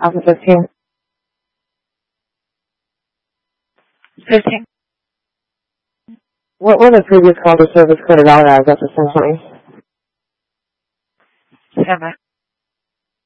Alpha 15. 15. What were the previous call to service coded out as at the same company? 7.